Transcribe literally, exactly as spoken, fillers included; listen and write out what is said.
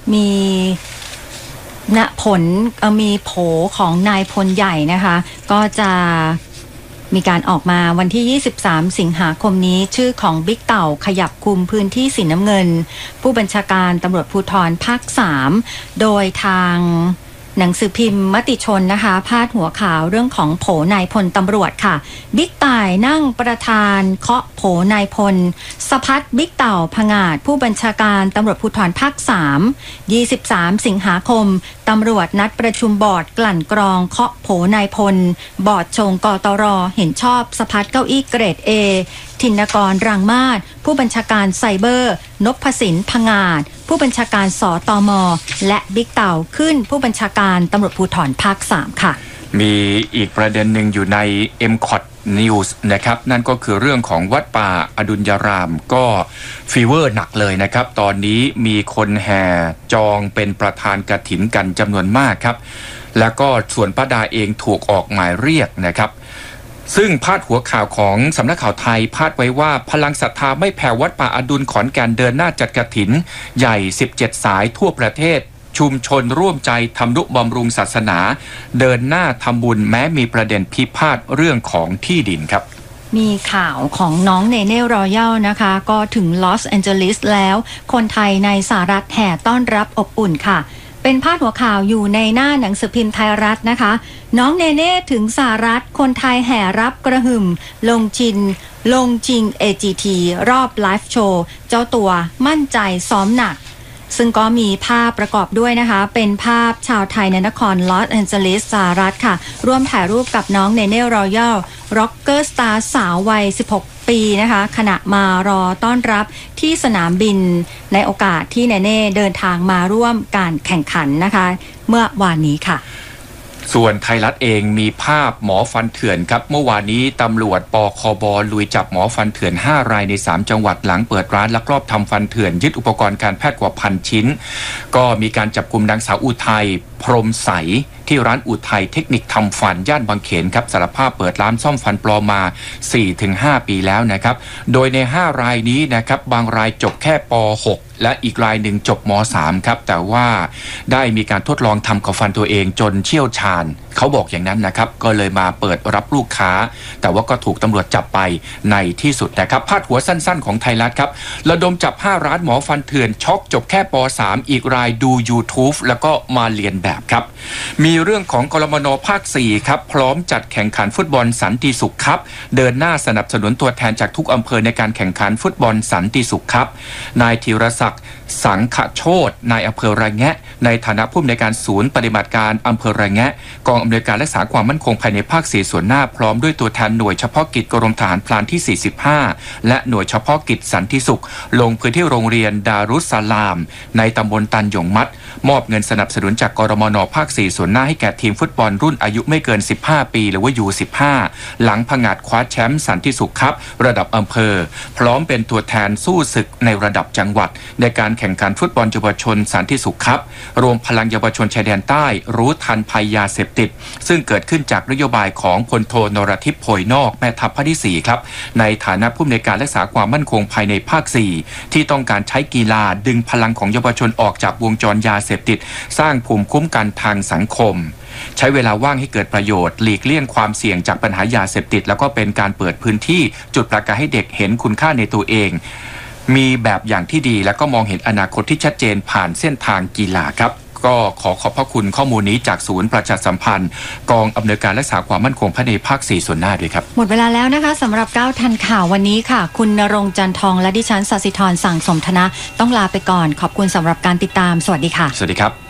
มีณผลมีโผของนายพลใหญ่นะคะก็จะมีการออกมาวันที่ยี่สิบสามสิงหาคมนี้ชื่อของบิ๊กเต่าขยับคุมพื้นที่สีน้ำเงินผู้บัญชาการตำรวจภูธรภาคสามโดยทางหนังสือพิมพ์มติชนนะคะพาดหัวข่าวเรื่องของโผนายพลตำรวจค่ะบิ๊กต่ายนั่งประธานเคาะโผนายพลสะพัดบิ๊กเต่าผงาดผู้บัญชาการตำรวจภูธรภาคสาม ยี่สิบสามสิงหาคมตำรวจนัดประชุมบอร์ดกลั่นกรองเคาะโผนายพลบอร์ดชงกตรเห็นชอบสะพัดเก้าอี้เกรด A ธินกรรังมาศผู้บัญชาการไซเบอร์นพสินผงาดผู้บัญชาการสตม.และบิ๊กเต่าขึ้นผู้บัญชาการตำรวจภูธรภาคสามค่ะมีอีกประเด็นหนึ่งอยู่ใน เอ็ม คอท News นะครับนั่นก็คือเรื่องของวัดป่าอดุลยารามก็ฟีเวอร์หนักเลยนะครับตอนนี้มีคนแห่จองเป็นประธานกฐินกันจำนวนมากครับแล้วก็ส่วนป้าดาเองถูกออกหมายเรียกนะครับซึ่งพาดหัวข่าวของสำนักข่าวไทยพาดไว้ว่าพลังศรัทธาไม่แผ่วัดป่าอดุลขอนแก่นเดินหน้าจัดกฐินใหญ่สิบเจ็ดสายทั่วประเทศชุมชนร่วมใจทำนุบำรุงศาสนาเดินหน้าทำบุญแม้มีประเด็นพิพาทเรื่องของที่ดินครับมีข่าวของน้องเนเน่รอยัลนะคะก็ถึงลอสแอนเจลิสแล้วคนไทยในสหรัฐแห่ต้อนรับอบอุ่นค่ะเป็นพาดหัวข่าวอยู่ในหน้าหนังสือพิมพ์ไทยรัฐนะคะน้องเนเน่ถึงสหรัฐคนไทยแห่รับกระหึ่มลงจินลงจริง เอ จี ที รอบไลฟ์โชว์เจ้าตัวมั่นใจซ้อมหนักซึ่งก็มีภาพประกอบด้วยนะคะเป็นภาพชาวไทยในนครลอสแอนเจลิสสหรัฐค่ะร่วมถ่ายรูปกับน้องเนเน่รอยัลร็อกเกอร์สตาร์สาววัยสิบหกปีนะคะขณะมารอต้อนรับที่สนามบินในโอกาสที่เนเน่เดินทางมาร่วมการแข่งขันนะคะเมื่อวานนี้ค่ะส่วนไทยรัฐเองมีภาพหมอฟันเถื่อนครับเมื่อวานนี้ตำรวจปคบลุยจับหมอฟันเถื่อนห้ารายในสามจังหวัดหลังเปิดร้านลักลอบทำฟันเถื่อนยึดอุปกรณ์การแพทย์กว่าพันชิ้นก็มีการจับกุมนางสาวอุทัยพรหมใสที่ร้านอุทัยเทคนิคทำฟันย่านบางเขนครับสารภาพเปิดร้านซ่อมฟันปลอมมา สี่ถึงห้า ปีแล้วนะครับโดยในห้ารายนี้นะครับบางรายจบแค่ป หกและอีกรายหนึ่งจบม สามครับแต่ว่าได้มีการทดลองทำกับฟันตัวเองจนเชี่ยวชาญเขาบอกอย่างนั้นนะครับก็เลยมาเปิดรับลูกค้าแต่ว่าก็ถูกตำรวจจับไปในที่สุดนะครับพาดหัวสั้นๆของไทยรัฐครับระดมจับห้าร้านหมอฟันเถื่อนช็อกจบแค่ป สามอีกรายดู YouTube แล้วก็มาเรียนแบบครับมีเรื่องของกรมน.ภาคสี่ครับพร้อมจัดแข่งขันฟุตบอลสันติสุขครับเดินหน้าสนับสนุนตัวแทนจากทุกอำเภอในการแข่งขันฟุตบอลสันติสุขครับนายธีรศักดิ์สังขโชตินายอำเภอระแงะในฐานะผู้อำนวยการศูนย์ปฏิบัติการอำเภอระแงะกองอำนวยการรักษาความมั่นคงภายในภาคสี่ส่วนหน้าพร้อมด้วยตัวแทนหน่วยเฉพาะกิจกรมทหารพรานที่สี่สิบห้าและหน่วยเฉพาะกิจสันติสุขลงพื้นที่โรงเรียนดารุสสลามในตำบลตันหยงมัดมอบเงินสนับสนุนจากกรมน.ภาคสี่ส่วนหน้าให้แก่ทีมฟุตบอลรุ่นอายุไม่เกินสิบห้าปีหรือว่า ยู สิบห้า หลังผงาดคว้าแชมป์สันติสุขครับระดับอำเภอพร้อมเป็นตัวแทนสู้ศึกในระดับจังหวัดในการแข่งขันฟุตบอลเยาวชนสันติสุขครับรวมพลังเยาวชนชายแดนใต้รู้ทันภัยยาเสพติดซึ่งเกิดขึ้นจากนโยบายของพลโทนรทิพย์โพยนอกแม่ทัพภาคที่สี่ครับในฐานะผู้อำนวยการรักษาความมั่นคงภายในภาคสี่ที่ต้องการใช้กีฬาดึงพลังของเยาวชนออกจากวงจรยาเสพติดสร้างภูมิคุ้มกันทางสังคมใช้เวลาว่างให้เกิดประโยชน์หลีกเลี่ยงความเสี่ยงจากปัญหายาเสพติดแล้วก็เป็นการเปิดพื้นที่จุดประกายให้เด็กเห็นคุณค่าในตัวเองมีแบบอย่างที่ดีแล้วก็มองเห็นอนาคตที่ชัดเจนผ่านเส้นทางกีฬาครับก็ขอขอบพระคุณข้อมูลนี้จากศูนย์ประชาสัมพันธ์กองอำนวยการรักษาความมั่นคงภายในภาคสี่ส่วนหน้าด้วยครับหมดเวลาแล้วนะคะสำหรับเก้าทันข่าววันนี้ค่ะคุณณรงค์จันทองและดิฉันศศิธรสั่งสมธนะต้องลาไปก่อนขอบคุณสำหรับการติดตามสวัสดีค่ะสวัสดีครับ